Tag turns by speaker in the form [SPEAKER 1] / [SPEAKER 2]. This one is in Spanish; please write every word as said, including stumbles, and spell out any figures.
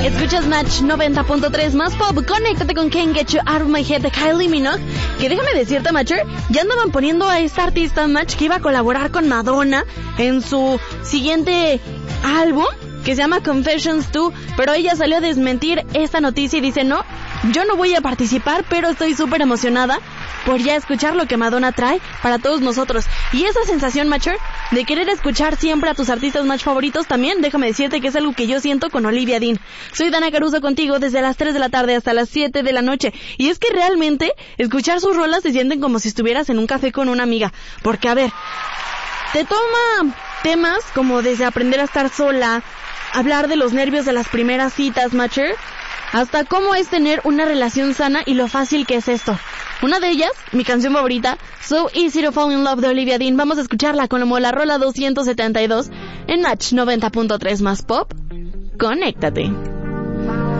[SPEAKER 1] Escuchas Match noventa punto tres más pop. Conéctate con Can't Get You Out of My Head de Kylie Minogue. Que déjame decirte, Matcher, ya andaban poniendo a esta artista Match que iba a colaborar con Madonna en su siguiente álbum, que se llama Confessions dos, pero ella salió a desmentir esta noticia y dice, no, yo no voy a participar, pero estoy súper emocionada por ya escuchar lo que Madonna trae para todos nosotros. Y esa sensación, Matcher, de querer escuchar siempre a tus artistas Match favoritos, también déjame decirte que es algo que yo siento con Olivia Dean. Soy Dana Caruso contigo desde las tres de la tarde hasta las siete de la noche. Y es que realmente escuchar sus rolas se sienten como si estuvieras en un café con una amiga. Porque, a ver, te toma temas como desde aprender a estar sola, hablar de los nervios de las primeras citas, Matcher, hasta cómo es tener una relación sana y lo fácil que es esto. Una de ellas, mi canción favorita, So Easy to Fall in Love de Olivia Dean. Vamos a escucharla como la rola doscientos setenta y dos en Match noventa punto tres más pop. Conéctate.